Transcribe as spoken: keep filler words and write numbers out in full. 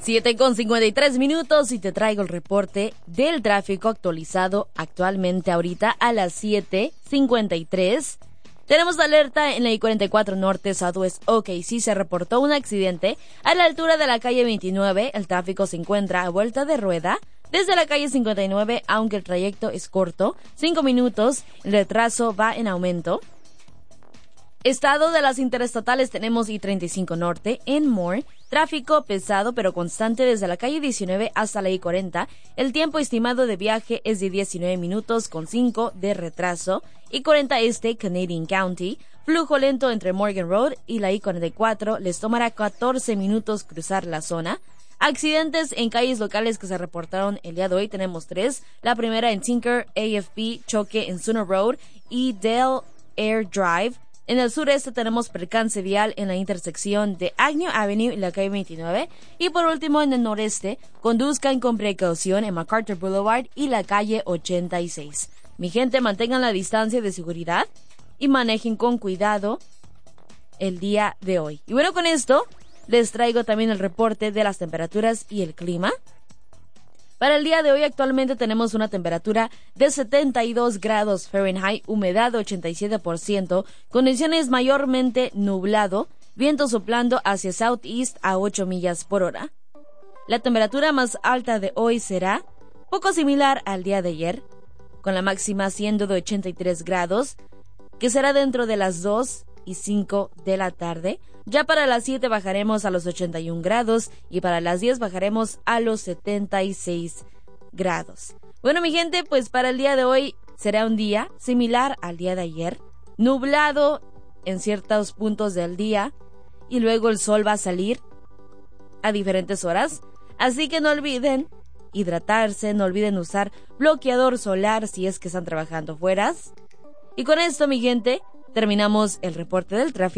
siete con cincuenta y tres minutos y te traigo el reporte del tráfico actualizado actualmente ahorita a las siete cincuenta y tres. Tenemos alerta en la I cuarenta y cuatro Norte Southwest O K C. Se reportó un accidente a la altura de la calle veintinueve. El tráfico se encuentra a vuelta de rueda desde la calle cincuenta y nueve, aunque el trayecto es corto, cinco minutos. El retraso va en aumento. Estado de las interestatales, tenemos I treinta y cinco Norte en Moore. Tráfico pesado pero constante desde la calle diecinueve hasta la I cuarenta. El tiempo estimado de viaje es de diecinueve minutos con cinco de retraso. I cuarenta Este, Canadian County. Flujo lento entre Morgan Road y la I cuarenta y cuatro. Les tomará catorce minutos cruzar la zona. Accidentes en calles locales que se reportaron el día de hoy. Tenemos tres. La primera en Tinker, A F P, choque en Sooner Road y Dale Air Drive. En el sureste tenemos percance vial en la intersección de Agnew Avenue y la calle veintinueve. Y por último, en el noreste, conduzcan con precaución en MacArthur Boulevard y la calle ochenta y seis. Mi gente, mantengan la distancia de seguridad y manejen con cuidado el día de hoy. Y bueno, con esto les traigo también el reporte de las temperaturas y el clima. Para el día de hoy actualmente tenemos una temperatura de setenta y dos grados Fahrenheit, humedad de ochenta y siete por ciento, condiciones mayormente nublado, viento soplando hacia southeast a ocho millas por hora. La temperatura más alta de hoy será poco similar al día de ayer, con la máxima siendo de ochenta y tres grados, que será dentro de las dos y cinco de la tarde. Ya para las siete bajaremos a los ochenta y un grados y para las diez bajaremos a los setenta y seis grados. Bueno, mi gente, pues para el día de hoy será un día similar al día de ayer, nublado en ciertos puntos del día y luego el sol va a salir a diferentes horas. Así que no olviden hidratarse, no olviden usar bloqueador solar si es que están trabajando fuera. Y con esto, mi gente, terminamos el reporte del tráfico.